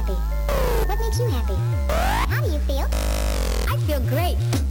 happy? What makes you happy? How do you feel? I feel great.